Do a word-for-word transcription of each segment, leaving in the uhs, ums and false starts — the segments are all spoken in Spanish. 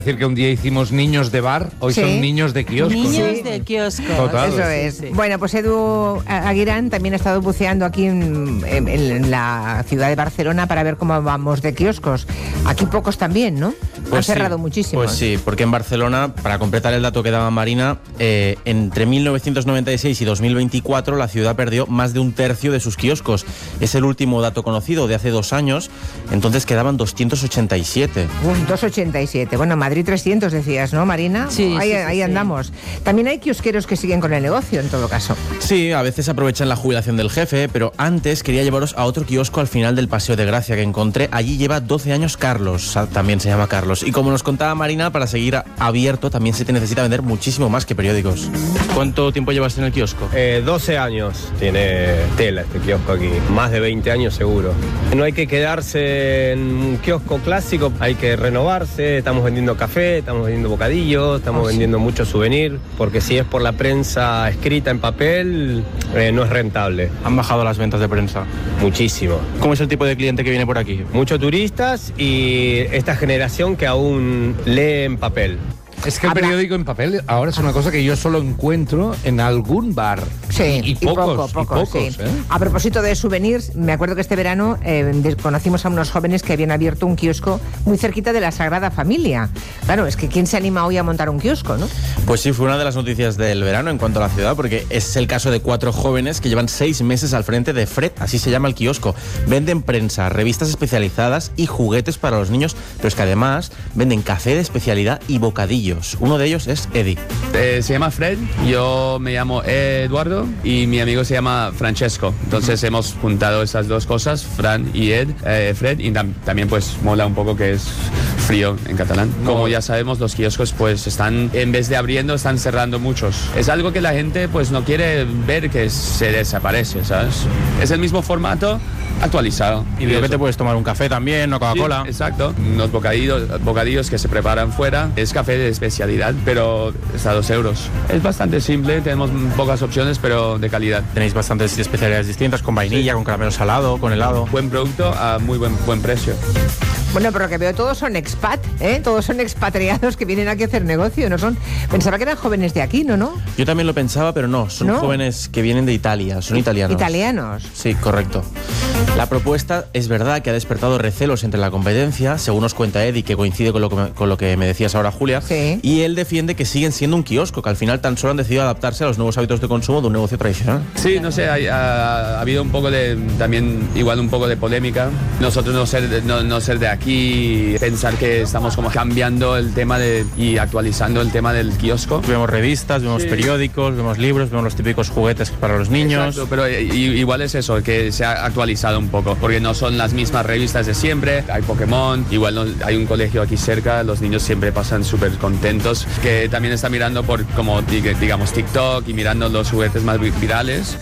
decir que un día hicimos niños de bar, hoy ¿Sí? son niños de kiosco. Niños Sí. de kiosco. Total. Eso es. Sí, sí. Bueno, pues Edu Aguirán también ha estado buceando aquí en, en- en la ciudad de Barcelona para ver cómo vamos de kioscos. Aquí pocos también, ¿no? Han Pues sí, cerrado muchísimos. Pues sí, porque en Barcelona, para completar el dato que daba Marina, eh, entre mil novecientos noventa y seis y dos mil veinticuatro la ciudad perdió más de un tercio de sus kioscos. Es el último dato conocido de hace dos años, entonces quedaban doscientos ochenta y siete. Un doscientos ochenta y siete. Bueno, Madrid trescientos decías, ¿no, Marina? Sí, Ahí, sí, sí, ahí sí. andamos. También hay kiosqueros que siguen con el negocio, en todo caso. Sí, a veces aprovechan la jubilación del jefe, pero antes quería llevaros a otro kiosco al final del Paseo de Gracia que encontré. Allí lleva doce años Carlos, también se llama Carlos. Y como nos contaba Marina, para seguir a- abierto también se te necesita vender muchísimo más que periódicos. ¿Cuánto tiempo llevas en el kiosco? Eh, doce años tiene tela este kiosco aquí, más de veinte años seguro. No hay que quedarse en un kiosco clásico, hay que renovarse, estamos vendiendo café, estamos vendiendo bocadillos, estamos Oh, sí. vendiendo mucho souvenir, porque si es por la prensa escrita en papel, eh, no es rentable, Han bajado las ventas de prensa. muchísimo. ¿Cómo es el tipo de cliente que viene por aquí? Muchos turistas y esta generación que aún lee en papel. Es que el Habla- periódico en papel ahora es una cosa que yo solo encuentro en algún bar. Sí, y, y pocos, poco, poco, y pocos, sí. ¿eh? A propósito de souvenirs, me acuerdo que este verano eh, des- conocimos a unos jóvenes que habían abierto un kiosco muy cerquita de la Sagrada Familia. Claro, es que ¿quién se anima hoy a montar un kiosco, no? Pues sí, fue una de las noticias del verano en cuanto a la ciudad, porque es el caso de cuatro jóvenes que llevan seis meses al frente de Fred, así se llama el kiosco. Venden prensa, revistas especializadas y juguetes para los niños, pero es que además venden café de especialidad y bocadillos. Uno de ellos es Eddie. Eh, se llama Fred, yo me llamo Eduardo y mi amigo se llama Francesco. Entonces hemos juntado esas dos cosas, Fran y Ed, eh, Fred, y tam- también pues mola un poco que es frío en catalán. Como ya sabemos, los kioscos pues están, en vez de abriendo, están cerrando muchos. Es algo que la gente pues no quiere ver que se desaparece, ¿sabes? Es el mismo formato actualizado. Y digo que eso. te puedes tomar un café también, una Coca-Cola. Sí, exacto. Unos bocadillos, bocadillos que se preparan fuera. Es café de especialidad, pero está a dos euros. Es bastante simple, tenemos pocas opciones, pero de calidad. Tenéis bastantes especialidades distintas, con vainilla, con caramelo salado, con helado. Buen producto a muy buen, buen precio. Bueno, pero lo que veo todos son expat, ¿eh? Todos son expatriados que vienen aquí a hacer negocio, ¿no son? Pensaba que eran jóvenes de aquí, ¿no? ¿No? Yo también lo pensaba, pero no, son ¿No? jóvenes que vienen de Italia, son italianos. Italianos. Sí, correcto. La propuesta es verdad que ha despertado recelos entre la competencia, según nos cuenta Eddie, que coincide con lo que me, con lo que me decías ahora, Julia. Sí. Y él defiende que siguen siendo un kiosco, que al final tan solo han decidido adaptarse a los nuevos hábitos de consumo de un negocio tradicional. Sí, no sé, hay- ha, ha habido un poco de, también igual un poco de polémica. Nosotros no ser, de- no, no ser de aquí, pensar que estamos como cambiando el tema de, y actualizando el tema del kiosco. Vemos revistas, vemos Sí. periódicos, vemos libros, vemos los típicos juguetes para los niños. Exacto, pero i- i- igual es eso, que se ha actualizado un poco, porque no son las mismas revistas de siempre, hay Pokémon, igual no- hay un colegio aquí cerca, los niños siempre pasan súper contentos, que también está mirando por, como dig- digamos, TikTok y mirando los juguetes más vi- virales.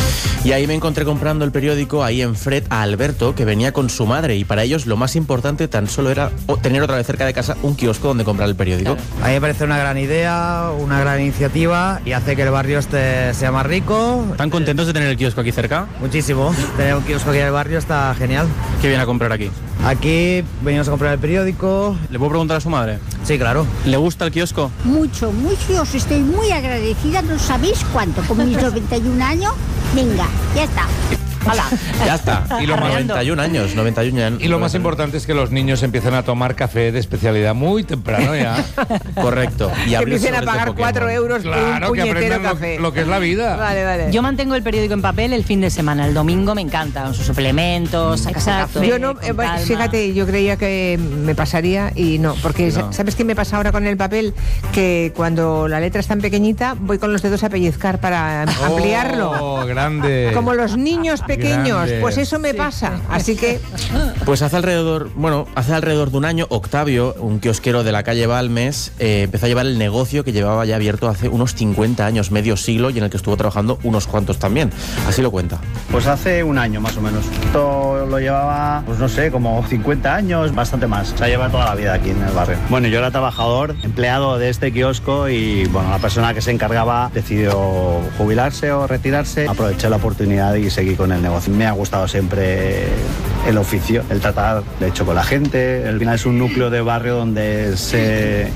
Y ahí me encontré comprando el periódico, ahí en Fred, a Alberto, que venía con su madre, y para ellos lo más importante tan solo era o- tener otra vez cerca de casa un kiosco donde comprar el periódico. A mí me parece una gran idea, una gran iniciativa y hace que el barrio este sea más rico. ¿Están contentos de tener el kiosco aquí cerca? Muchísimo. Tener un kiosco aquí en el barrio está genial. ¿Qué viene a comprar aquí? Aquí venimos a comprar el periódico. ¿Le puedo preguntar a su madre? Sí, claro. ¿Le gusta el kiosco? Mucho, mucho, os estoy muy agradecida, no sabéis cuánto, con mis noventa y un años, venga, ya está. ¡Hala! Ya está. Y los Arreando. noventa y un años, noventa y un años. Y lo más importante es que los niños empiezan a tomar café de especialidad muy temprano ya. Correcto. Y Que abrir empiecen a sobres de pagar Pokémon. cuatro euros por un Claro, que puñetero aprendan lo, café. lo que es la vida. Vale, vale. Yo mantengo el periódico en papel el fin de semana. El domingo me encanta, con sus suplementos, saca Exacto. café, Yo no, con eh, bueno, calma. fíjate, yo creía que me pasaría y no, porque No. ¿sabes qué me pasa ahora con el papel? Que cuando la letra es tan pequeñita voy con los dedos a pellizcar para ampliarlo. Oh, grande. Como los niños pequeños, Grande. pues eso me pasa. Así que Pues hace alrededor, bueno, hace alrededor de un año, Octavio, un kiosquero de la calle Balmes, eh, empezó a llevar el negocio que llevaba ya abierto hace unos cincuenta años, medio siglo, y en el que estuvo trabajando unos cuantos también. Así lo cuenta. Pues hace un año más o menos. Esto lo llevaba, pues no sé, como cincuenta años, bastante más. Se lleva toda la vida aquí en el barrio. Bueno, yo era trabajador, empleado de este kiosco y bueno, la persona que se encargaba decidió jubilarse o retirarse. Aproveché la oportunidad y seguí con el negocio. Me ha gustado siempre el oficio, el tratar de hecho con la gente. El final es un núcleo de barrio donde se